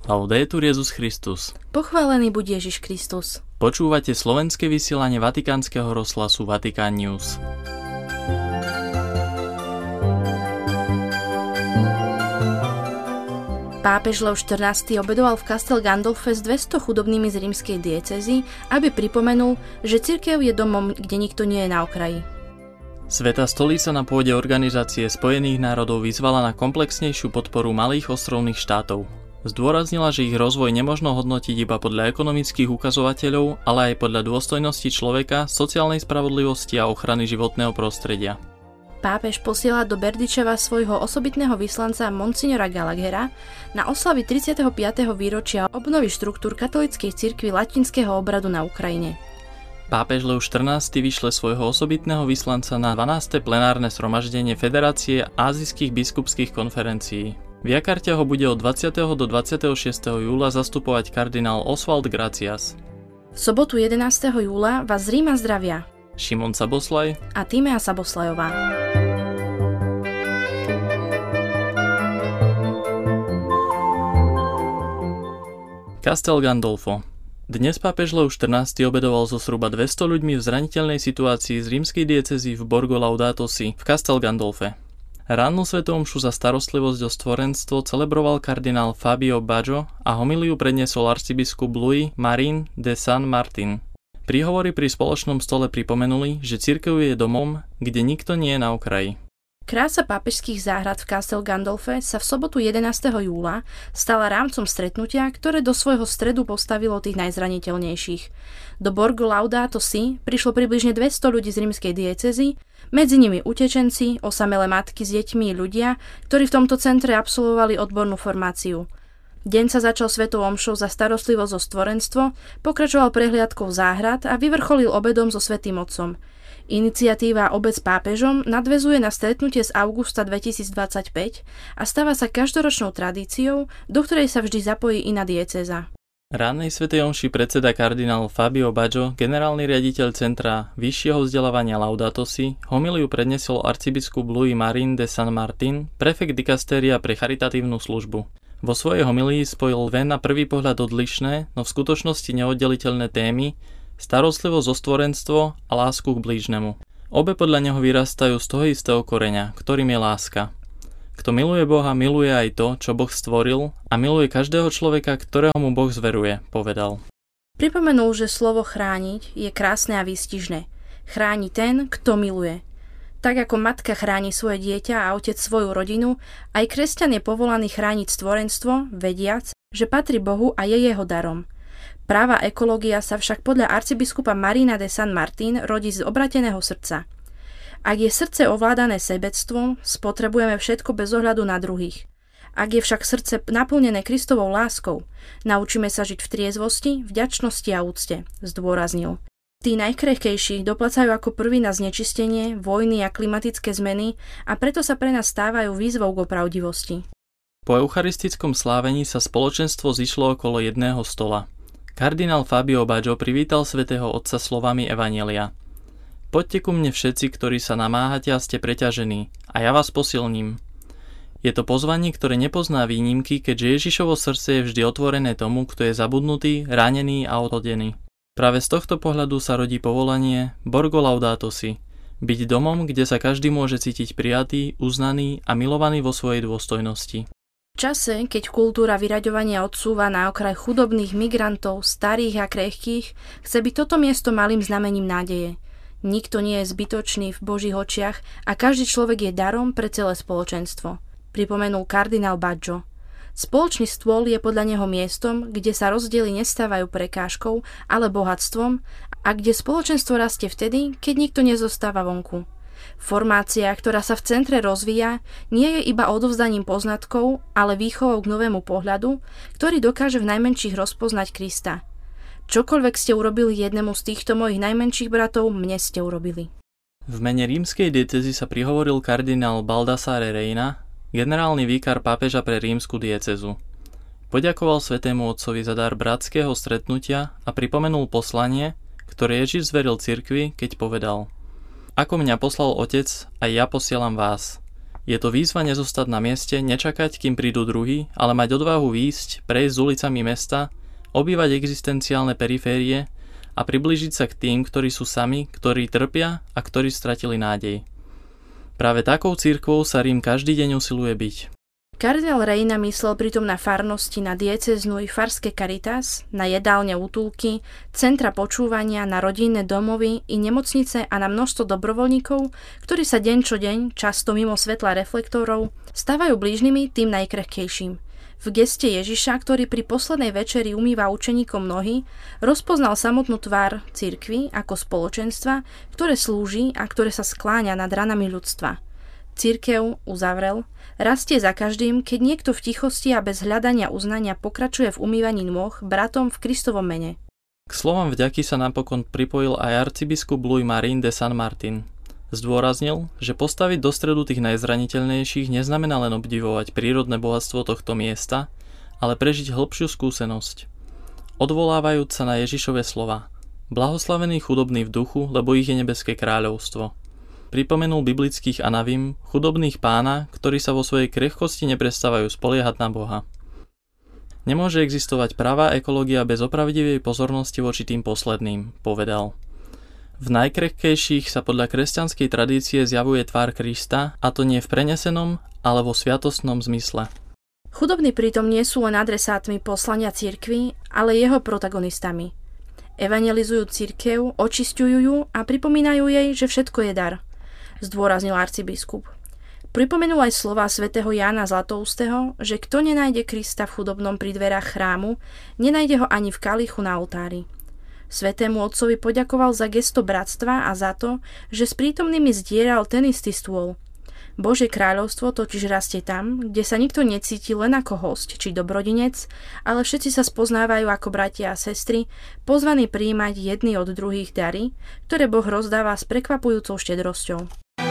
Laudetur Jesus Christus. Pochválený buď Ježiš Kristus. Počúvate slovenské vysielanie Vatikánskeho rozhlasu Vatikán News. Pápež Leo XIV obedoval v Castel Gandolfe s 200 chudobnými z rímskej diecézy, aby pripomenul, že cirkev je domom, kde nikto nie je na okraji. Svätá stolica na pôde Organizácie spojených národov vyzvala na komplexnejšiu podporu malých ostrovných štátov. Zdôraznila, že ich rozvoj nemožno hodnotiť iba podľa ekonomických ukazovateľov, ale aj podľa dôstojnosti človeka, sociálnej spravodlivosti a ochrany životného prostredia. Pápež posiela do Berdičeva svojho osobitného vyslanca Monsignora Gallaghera na oslavy 35. výročia obnovy štruktúr katolíckej cirkvi latinského obradu na Ukrajine. Pápež Leo XIV vyšle svojho osobitného vyslanca na 12. plenárne zhromaždenie Federácie ázijských biskupských konferencií. V Jakarte ho bude od 20. do 26. júla zastupovať kardinál Oswald Gracias. V sobotu 11. júla vás z Ríma zdravia Šimon Saboslaj a Tímea Saboslajová. Castel Gandolfo. Dnes pápež Leo XIV obedoval so zhruba 200 ľuďmi v zraniteľnej situácii z rímskej diecézy v Borgo Laudato Si v Castel Gandolfe. Rannú svätú omšu za starostlivosť o stvorenstvo celebroval kardinál Fabio Baggio a homíliu predniesol arcibiskup Louis Marín de San Martin. Príhovory pri spoločnom stole pripomenuli, že cirkev je domom, kde nikto nie je na okraji. Krása pápežských záhrad v Castel Gandolfe sa v sobotu 11. júla stala rámcom stretnutia, ktoré do svojho stredu postavilo tých najzraniteľnejších. Do Borgo Laudato Si prišlo približne 200 ľudí z rímskej diecézy, medzi nimi utečenci, osamelé matky s deťmi, ľudia, ktorí v tomto centre absolvovali odbornú formáciu. Deň sa začal svätou omšou za starostlivosť o stvorenstvo, pokračoval prehliadkou záhrad a vyvrcholil obedom so svätým otcom. Iniciatíva Obed s pápežom nadväzuje na stretnutie z augusta 2025 a stáva sa každoročnou tradíciou, do ktorej sa vždy zapojí iná diecéza. Rannej svätej omši predseda kardinál Fabio Baggio, generálny riaditeľ Centra vyššieho vzdelávania Laudato Si, homíliu predniesol arcibiskup Louis Marín de San Martin, prefekt dikastéria pre charitatívnu službu. Vo svojej homílii spojil dve na prvý pohľad odlišné, no v skutočnosti neoddeliteľné témy: starostlivosť o stvorenstvo a lásku k blížnemu. Obe podľa neho vyrastajú z toho istého koreňa, ktorým je láska. Kto miluje Boha, miluje aj to, čo Boh stvoril, a miluje každého človeka, ktorého mu Boh zveruje, povedal. Pripomenul, že slovo chrániť je krásne a výstižné. Chráni ten, kto miluje. Tak ako matka chráni svoje dieťa a otec svoju rodinu, aj kresťan je povolaný chrániť stvorenstvo, vediac, že patrí Bohu a je jeho darom. Práva ekológia sa však podľa arcibiskupa Marína de San Martin rodí z obrateného srdca. Ak je srdce ovládané sebectvom, spotrebujeme všetko bez ohľadu na druhých. Ak je však srdce naplnené Kristovou láskou, naučíme sa žiť v triezvosti, vďačnosti a úcte, zdôraznil. Tí najkrehkejší doplacajú ako prvý na znečistenie, vojny a klimatické zmeny a preto sa pre nás stávajú výzvou k opravdivosti. Po eucharistickom slávení sa spoločenstvo zišlo okolo jedného stola. Kardinál Fabio Baggio privítal svätého Otca slovami Evanjelia. Poďte ku mne všetci, ktorí sa namáhate a ste preťažení, a ja vás posilním. Je to pozvanie, ktoré nepozná výnimky, keďže Ježišovo srdce je vždy otvorené tomu, kto je zabudnutý, ranený a odhodený. Práve z tohto pohľadu sa rodí povolanie Borgo Laudato Si, byť domom, kde sa každý môže cítiť prijatý, uznaný a milovaný vo svojej dôstojnosti. V čase, keď kultúra vyraďovania odsúva na okraj chudobných migrantov, starých a krehkých, chce byť toto miesto malým znamením nádeje. Nikto nie je zbytočný v Božích očiach a každý človek je darom pre celé spoločenstvo, pripomenul kardinál Baggio. Spoločný stôl je podľa neho miestom, kde sa rozdiely nestávajú prekážkou, ale bohatstvom a kde spoločenstvo rastie vtedy, keď nikto nezostáva vonku. Formácia, ktorá sa v centre rozvíja, nie je iba odovzdaním poznatkov, ale výchovou k novému pohľadu, ktorý dokáže v najmenších rozpoznať Krista. Čokoľvek ste urobili jednému z týchto mojich najmenších bratov, mne ste urobili. V mene rímskej diecézy sa prihovoril kardinál Baldassare Reina, generálny vikár pápeža pre rímsku diecézu. Poďakoval svätému otcovi za dar bratského stretnutia a pripomenul poslanie, ktoré Ježiš zveril cirkvi, keď povedal: Ako mňa poslal Otec, aj ja posielam vás. Je to výzva nezostať na mieste, nečakať, kým prídu druhí, ale mať odvahu výjsť, prejsť ulicami mesta, obývať existenciálne periférie a priblížiť sa k tým, ktorí sú sami, ktorí trpia a ktorí stratili nádej. Práve takou cirkvou sa Rím každý deň usiluje byť. Kardinál Reina myslel pritom na farnosti, na diecéznu i farské Caritas, na jedálne útulky, centra počúvania, na rodinné domovy i nemocnice a na množstvo dobrovoľníkov, ktorí sa deň čo deň, často mimo svetla reflektorov, stávajú blížnymi tým najkrehkejším. V geste Ježiša, ktorý pri poslednej večeri umýva učeníkom nohy, rozpoznal samotnú tvár cirkvi ako spoločenstva, ktoré slúži a ktoré sa skláňa nad ranami ľudstva. Cirkev, uzavrel, rastie za každým, keď niekto v tichosti a bez hľadania uznania pokračuje v umývaní nôh bratom v Kristovom mene. K slovom vďaky sa napokon pripojil aj arcibiskup Louis Marin de San Martin. Zdôraznil, že postaviť do stredu tých najzraniteľnejších neznamená len obdivovať prírodné bohatstvo tohto miesta, ale prežiť hĺbšiu skúsenosť. Odvolávajúc sa na Ježišove slova: Blahoslavení chudobní v duchu, lebo ich je nebeské kráľovstvo. Pripomenul biblických anavím, chudobných pána, ktorí sa vo svojej krehkosti neprestávajú spoliehať na Boha. Nemôže existovať pravá ekológia bez opravdivej pozornosti voči tým posledným, povedal. V najkrehkejších sa podľa kresťanskej tradície zjavuje tvár Krista, a to nie v prenesenom, ale vo sviatostnom zmysle. Chudobní pritom nie sú len adresátmi poslania cirkvi, ale jeho protagonistami. Evangelizujú cirkev, očisťujú ju a pripomínajú jej, že všetko je dar, zdôraznil arcibiskup. Pripomenul aj slová svätého Jána Zlatoustého, že kto nenájde Krista v chudobnom pri dverách chrámu, nenájde ho ani v kalichu na oltári. Svätému otcovi poďakoval za gesto bratstva a za to, že s prítomnými zdieral ten istý stôl. Božie kráľovstvo totiž rastie tam, kde sa nikto necíti len ako hosť či dobrodinec, ale všetci sa spoznávajú ako bratia a sestry, pozvaní prijímať jedni od druhých dary, ktoré Boh rozdáva s prekvapujúcou štedrosťou.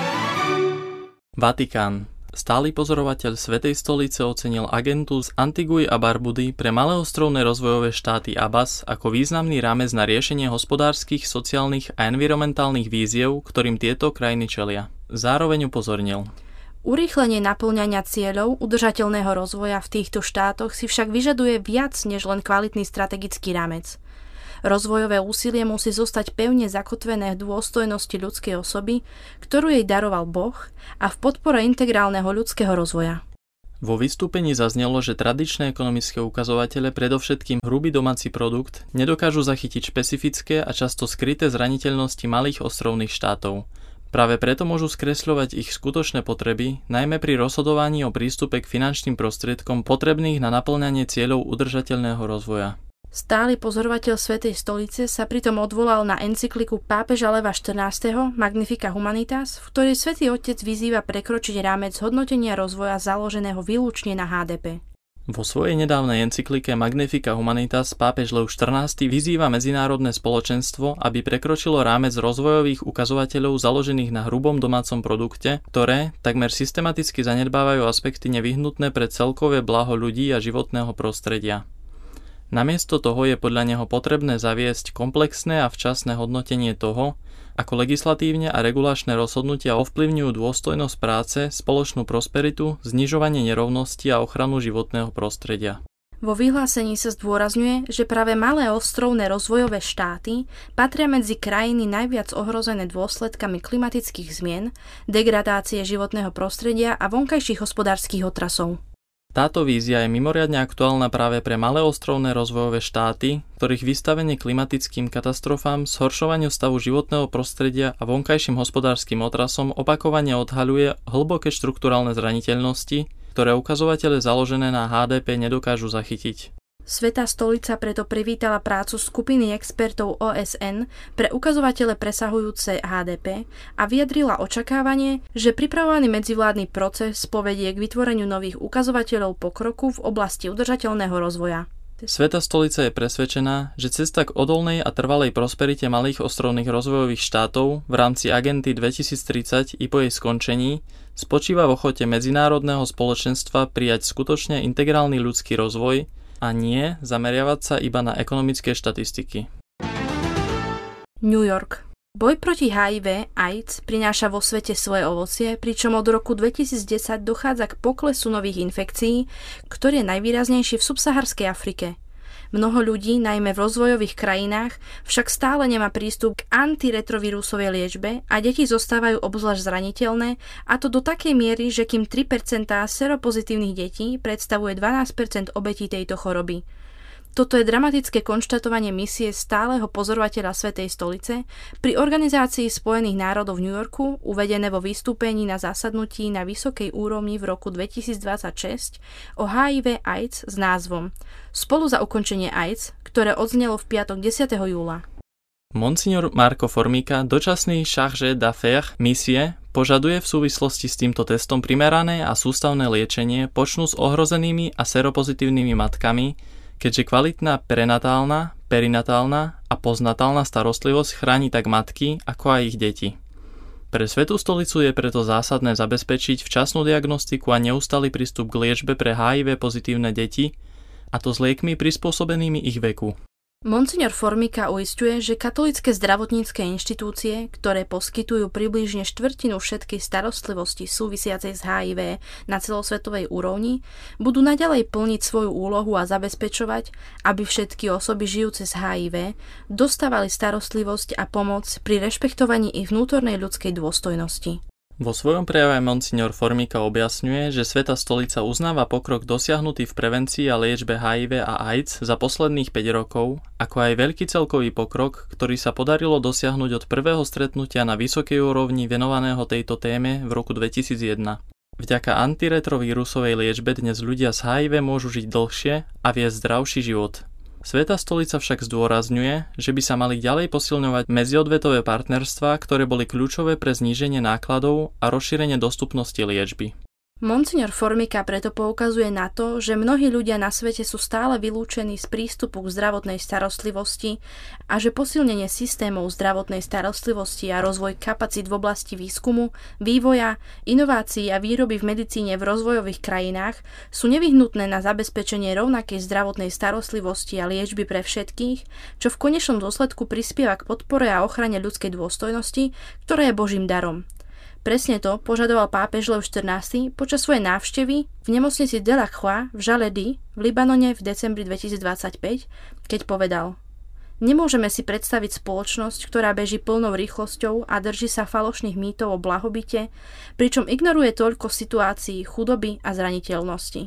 Vatikán. Stály pozorovateľ Svätej stolice ocenil agentu z Antiguy a Barbudy pre maloostrovné rozvojové štáty ABAS ako významný rámec na riešenie hospodárskych, sociálnych a environmentálnych víziev, ktorým tieto krajiny čelia. Zároveň upozornil: Urýchlenie naplňania cieľov udržateľného rozvoja v týchto štátoch si však vyžaduje viac než len kvalitný strategický rámec. Rozvojové úsilie musí zostať pevne zakotvené v dôstojnosti ľudskej osoby, ktorú jej daroval Boh, a v podpore integrálneho ľudského rozvoja. Vo vystúpení zaznelo, že tradičné ekonomické ukazovatele, predovšetkým hrubý domáci produkt, nedokážu zachytiť špecifické a často skryté zraniteľnosti malých ostrovných štátov. Práve preto môžu skresľovať ich skutočné potreby, najmä pri rozhodovaní o prístupe k finančným prostriedkom potrebných na naplňanie cieľov udržateľného rozvoja. Stály pozorovateľ Svätej stolice sa pritom odvolal na encykliku pápeža Leva XIV. Magnifica Humanitas, v ktorej Svätý Otec vyzýva prekročiť rámec hodnotenia rozvoja založeného výlučne na HDP. Vo svojej nedávnej encyklike Magnifica Humanitas pápež Lev XIV. Vyzýva medzinárodné spoločenstvo, aby prekročilo rámec rozvojových ukazovateľov založených na hrubom domácom produkte, ktoré takmer systematicky zanedbávajú aspekty nevyhnutné pre celkové blaho ľudí a životného prostredia. Namiesto toho je podľa neho potrebné zaviesť komplexné a včasné hodnotenie toho, ako legislatívne a regulačné rozhodnutia ovplyvňujú dôstojnosť práce, spoločnú prosperitu, znižovanie nerovnosti a ochranu životného prostredia. Vo vyhlásení sa zdôrazňuje, že práve malé ostrovné rozvojové štáty patria medzi krajiny najviac ohrozené dôsledkami klimatických zmien, degradácie životného prostredia a vonkajších hospodárskych otrasov. Táto vízia je mimoriadne aktuálna práve pre malé ostrovné rozvojové štáty, ktorých vystavenie klimatickým katastrofám, zhoršovaniu stavu životného prostredia a vonkajším hospodárskym otrasom opakovane odhaľuje hlboké štrukturálne zraniteľnosti, ktoré ukazovatele založené na HDP nedokážu zachytiť. Svätá stolica preto privítala prácu skupiny expertov OSN pre ukazovatele presahujúce HDP a vyjadrila očakávanie, že pripravovaný medzivládny proces povedie k vytvoreniu nových ukazovateľov pokroku v oblasti udržateľného rozvoja. Svätá stolica je presvedčená, že cesta k odolnej a trvalej prosperite malých ostrovných rozvojových štátov v rámci agendy 2030 i po jej skončení spočíva v ochote medzinárodného spoločenstva prijať skutočne integrálny ľudský rozvoj a nie zameriavať sa iba na ekonomické štatistiky. New York. Boj proti HIV, AIDS prináša vo svete svoje ovocie, pričom od roku 2010 dochádza k poklesu nových infekcií, ktorý je najvýraznejší v subsaharskej Afrike. Mnoho ľudí, najmä v rozvojových krajinách, však stále nemá prístup k antiretrovírusovej liečbe a deti zostávajú obzvlášť zraniteľné, a to do takej miery, že kým 3% seropozitívnych detí predstavuje 12% obetí tejto choroby. Toto je dramatické konštatovanie misie stáleho pozorovateľa Svätej stolice pri Organizácii spojených národov v New Yorku, uvedené vo vystúpení na zasadnutí na vysokej úrovni v roku 2026 o HIV AIDS s názvom Spolu za ukončenie AIDS, ktoré odznelo v piatok 10. júla. Monsignor Marco Formica, dočasný chargé d'affaires misie, požaduje v súvislosti s týmto testom primerané a sústavné liečenie počnú s ohrozenými a seropozitívnymi matkami, keďže kvalitná prenatálna, perinatálna a postnatálna starostlivosť chráni tak matky, ako aj ich deti. Pre Svätú stolicu je preto zásadné zabezpečiť včasnú diagnostiku a neustály prístup k liečbe pre HIV pozitívne deti, a to s liekmi prispôsobenými ich veku. Monsignor Formica uisťuje, že katolícke zdravotnícke inštitúcie, ktoré poskytujú približne štvrtinu všetkej starostlivosti súvisiacej s HIV na celosvetovej úrovni, budú naďalej plniť svoju úlohu a zabezpečovať, aby všetky osoby žijúce s HIV dostávali starostlivosť a pomoc pri rešpektovaní ich vnútornej ľudskej dôstojnosti. Vo svojom prejave Monsignor Formica objasňuje, že Svätá stolica uznáva pokrok dosiahnutý v prevencii a liečbe HIV a AIDS za posledných 5 rokov, ako aj veľký celkový pokrok, ktorý sa podarilo dosiahnuť od prvého stretnutia na vysokej úrovni venovaného tejto téme v roku 2001. Vďaka antiretrovírusovej liečbe dnes ľudia s HIV môžu žiť dlhšie a viesť zdravší život. Svätá stolica však zdôrazňuje, že by sa mali ďalej posilňovať medziodvetové partnerstvá, ktoré boli kľúčové pre zníženie nákladov a rozšírenie dostupnosti liečby. Monsignor Formica preto poukazuje na to, že mnohí ľudia na svete sú stále vylúčení z prístupu k zdravotnej starostlivosti a že posilnenie systémov zdravotnej starostlivosti a rozvoj kapacít v oblasti výskumu, vývoja, inovácií a výroby v medicíne v rozvojových krajinách sú nevyhnutné na zabezpečenie rovnakej zdravotnej starostlivosti a liečby pre všetkých, čo v konečnom dôsledku prispieva k podpore a ochrane ľudskej dôstojnosti, ktorá je Božím darom. Presne to požadoval pápež Lev XIV počas svojej návštevy v nemocnici de la Croix v Jaledi v Libanone v decembri 2025, keď povedal: Nemôžeme si predstaviť spoločnosť, ktorá beží plnou rýchlosťou a drží sa falošných mýtov o blahobite, pričom ignoruje toľko situácií chudoby a zraniteľnosti.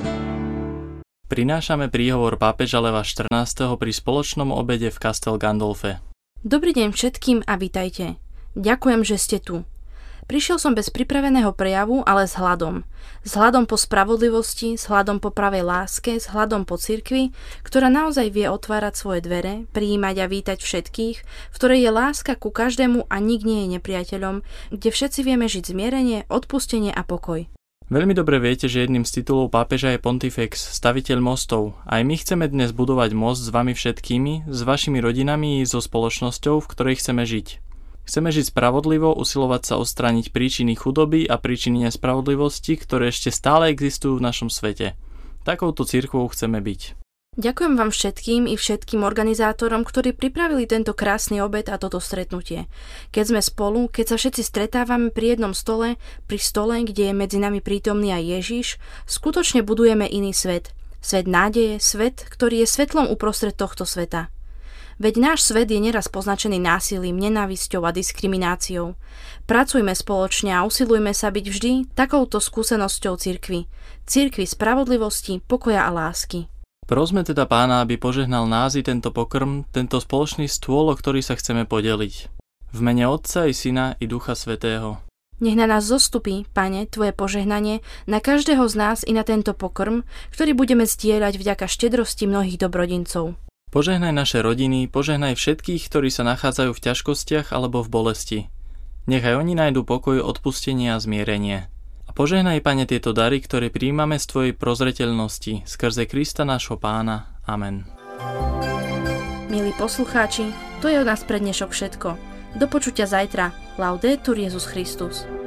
Prinášame príhovor pápeža Leva XIV pri spoločnom obede v Castel Gandolfe. Dobrý deň všetkým a vitajte. Ďakujem, že ste tu. Prišiel som bez pripraveného prejavu, ale s hladom. S hladom po spravodlivosti, s hladom po pravej láske, s hladom po cirkvi, ktorá naozaj vie otvárať svoje dvere, prijímať a vítať všetkých, v ktorej je láska ku každému a nik nie je nepriateľom, kde všetci vieme žiť zmierenie, odpustenie a pokoj. Veľmi dobre viete, že jedným z titulov pápeža je Pontifex, staviteľ mostov. Aj my chceme dnes budovať most s vami všetkými, s vašimi rodinami i so spoločnosťou, v ktorej chceme žiť. Chceme žiť spravodlivo, usilovať sa odstrániť príčiny chudoby a príčiny nespravodlivosti, ktoré ešte stále existujú v našom svete. Takouto cirkvou chceme byť. Ďakujem vám všetkým i všetkým organizátorom, ktorí pripravili tento krásny obed a toto stretnutie. Keď sme spolu, keď sa všetci stretávame pri jednom stole, pri stole, kde je medzi nami prítomný aj Ježiš, skutočne budujeme iný svet. Svet nádeje, svet, ktorý je svetlom uprostred tohto sveta. Veď náš svet je neraz poznačený násilím, nenávisťou a diskrimináciou. Pracujme spoločne a usilujme sa byť vždy takouto skúsenosťou cirkvi. Cirkvi spravodlivosti, pokoja a lásky. Prosme teda Pána, aby požehnal nás i tento pokrm, tento spoločný stôl, o ktorý sa chceme podeliť. V mene Otca i Syna i Ducha Svätého. Nech na nás zostupí, Pane, Tvoje požehnanie na každého z nás i na tento pokrm, ktorý budeme zdieľať vďaka štedrosti mnohých dobrodincov. Požehnaj naše rodiny, požehnaj všetkých, ktorí sa nachádzajú v ťažkostiach alebo v bolesti. Nechaj oni nájdu pokoj, odpustenie a zmierenie. A požehnaj, Pane, tieto dary, ktoré prijímame z Tvojej prozreteľnosti, skrze Krista nášho Pána. Amen. Milí poslucháči, to je od nás pre dnešok všetko. Do počutia zajtra. Laudetur Jesus Christus.